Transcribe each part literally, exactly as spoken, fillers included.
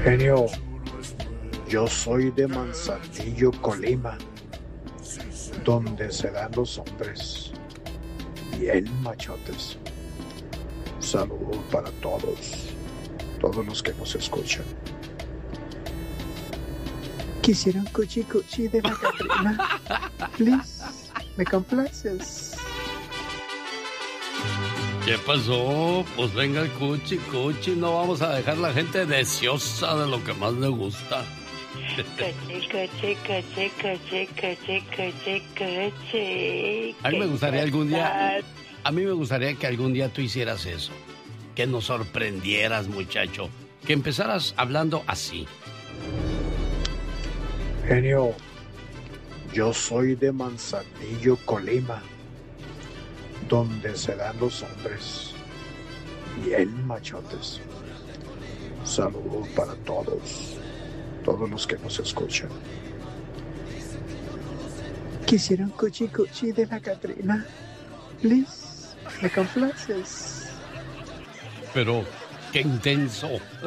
Genio, yo soy de Manzanillo, Colima, donde se dan los hombres bien machotes. Saludos para todos, todos los que nos escuchan. Quisiera un cuchi cuchi de la Catrina. Please, me complaces. ¿Qué pasó? Pues venga el cuchi cuchi, no vamos a dejar la gente deseosa de lo que más le gusta. Cuchi, cuchi, cuchi, cuchi, cuchi, cuchi, cuchi. A mí me gustaría algún día, a mí me gustaría que algún día tú hicieras eso, que nos sorprendieras, muchacho, que empezaras hablando así. Genio, yo soy de Manzanillo, Colima, donde se dan los hombres bien machotes. Saludos para todos, todos los que nos escuchan. Quisiera un cuchi cuchi de la Catrina. Please, me complaces. Pero, qué intenso.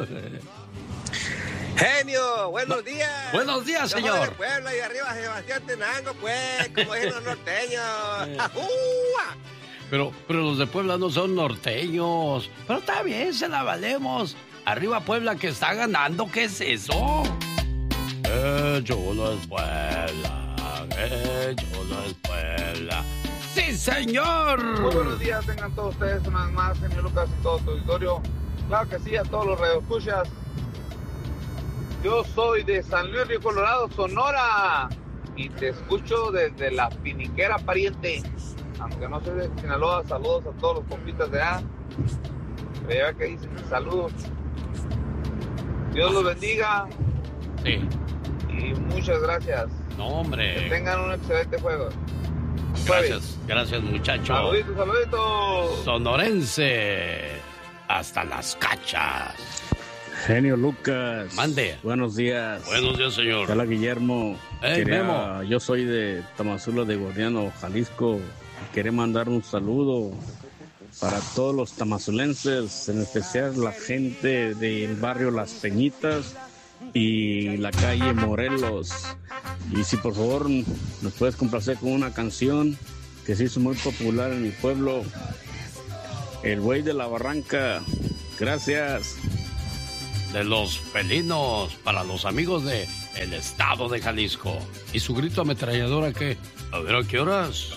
Genio, buenos días. Buenos días, Yo soy señor. de Puebla y arriba Sebastián Tenango, pues, como dicen los norteños. Pero, pero los de Puebla no son norteños. Pero está bien, se la valemos. Arriba Puebla que está ganando, ¿qué es eso? Eh, chulo es Puebla, eh, chulo es Puebla. ¡Sí, señor! Muy buenos días, tengan todos ustedes una vez más, señor Lucas y todo tu auditorio. Claro que sí, a todos los radioescuchas. Yo soy de San Luis Río Colorado, Sonora, y te escucho desde la Piniquera, pariente. Aunque no soy de Sinaloa, saludos a todos los compitas de allá. Pero ya que dicen saludos. Dios los bendiga. Sí. Y muchas gracias. No, hombre. Que tengan un excelente juego. Gracias, gracias, muchacho. Saluditos, saluditos. Sonorense. Hasta las cachas. Genio Lucas. Mande. Buenos días. Buenos días, señor. Hola, Guillermo. Hey, Quería- Memo. Yo soy de Tamazula de Gordiano, Jalisco. Quería mandar un saludo para todos los tamazulenses, en especial la gente del barrio Las Peñitas y la calle Morelos. Y si por favor nos puedes complacer con una canción que se hizo muy popular en mi pueblo, El Buey de la Barranca. Gracias. De los felinos para los amigos de el estado de Jalisco. ¿Y su grito ametralladora qué? A ver, ¿a qué horas?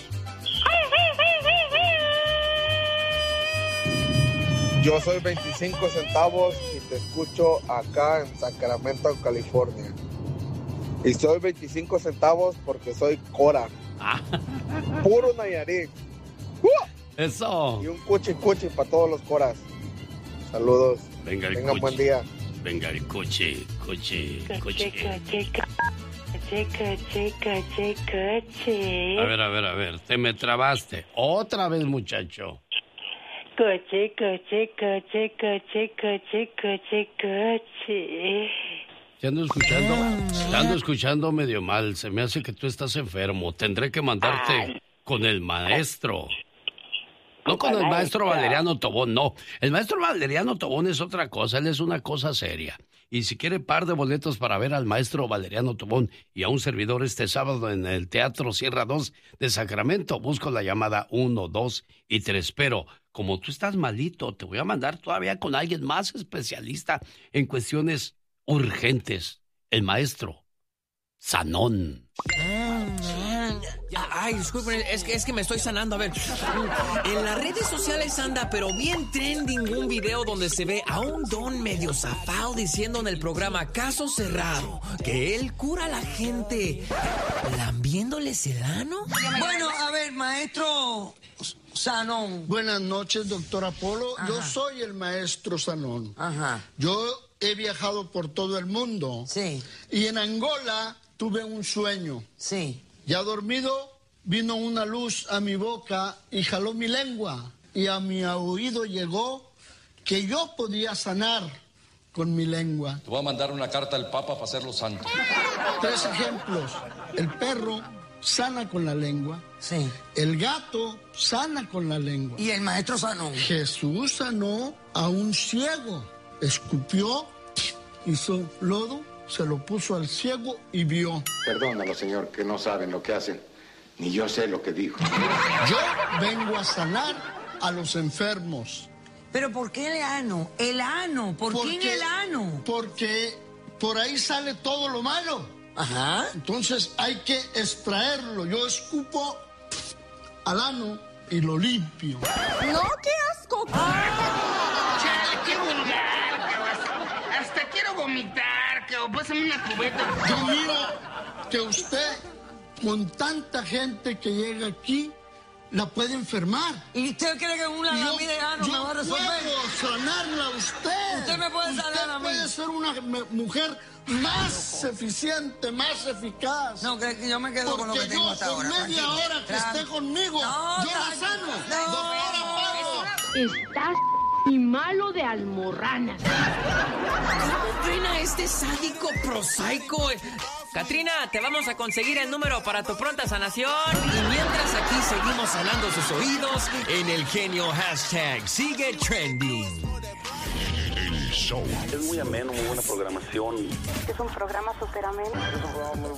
Yo soy veinticinco centavos y te escucho acá en Sacramento, California. Y soy veinticinco centavos porque soy Cora. Puro Nayarit. ¡Uh! Eso. Y un cuchi cuchi para todos los Coras. Saludos. Venga el Tengan cuchi. buen día. Venga el cuchi, cuchi, cuchi. Cuchi, cuchi, cuchi, cuchi, cuchi. A ver, a ver, a ver. Te me trabaste. Otra vez, muchacho. Cuchi, cuchi, cuchi, cuchi, cuchi, cuchi, cuchi. Te ando escuchando, te ando escuchando medio mal. Se me hace que tú estás enfermo. Tendré que mandarte con el maestro. No con el maestro Valeriano Tobón, no. El maestro Valeriano Tobón es otra cosa, él es una cosa seria. Y si quiere par de boletos para ver al maestro Valeriano Tobón y a un servidor este sábado en el Teatro Sierra dos de Sacramento, busco la llamada uno, dos y tres. Pero como tú estás malito, te voy a mandar todavía con alguien más especialista en cuestiones urgentes. El maestro Sanón. Ay, disculpen, es que, es que me estoy sanando. A ver, en las redes sociales anda, pero bien trending, un video donde se ve a un don medio zafado diciendo en el programa Caso Cerrado que él cura a la gente lambiéndoles el ano. Bueno, a ver, maestro Sanón. Buenas noches, doctor Apolo. Ajá. Yo soy el maestro Sanón. Ajá. Yo he viajado por todo el mundo. Sí. Y en Angola tuve un sueño. Sí. Ya dormido, vino una luz a mi boca y jaló mi lengua. Y a mi oído llegó que yo podía sanar con mi lengua. Te voy a mandar una carta al Papa para hacerlo santo. Tres ejemplos. El perro sana con la lengua. Sí. El gato sana con la lengua. Y el maestro Sanón. Jesús sanó a un ciego. Escupió hizo lodo, se lo puso al ciego y vio. Perdónalo, señor, que no saben lo que hacen. Ni yo sé lo que dijo. Yo vengo a sanar a los enfermos. ¿Pero por qué el ano? El ano, ¿por Porque- qué el ano? Porque por ahí sale todo lo malo. Ajá. Entonces hay que extraerlo. Yo escupo al ano y lo limpio. No, qué asco. Chale, qué vulgar, cabrón. Hasta quiero vomitar, cabrón. Pásame una cubeta. Yo miro que usted, con tanta gente que llega aquí, la puede enfermar. ¿Y usted cree que una Yo- lamida de ano me yo va a resolver? puedo sanarla a usted. Usted me puede sanar Usted a mí. puede ser una me- mujer más eficiente, más eficaz. No, que yo me quedo con lo que Porque tengo yo, hasta con ahora, media tranquilo. hora que Claro. esté conmigo, No, yo la tranquilo. sano. No. Doctora Pablo. Estás y malo de almorranas. ¿Cómo ven a este sádico prosaico? Katrina, te vamos a conseguir el número para tu pronta sanación. Y mientras aquí seguimos sanando sus oídos en el genio hashtag sigue trending. El show. Es muy ameno, muy buena programación. Es un programa súper ameno. Es un programa muy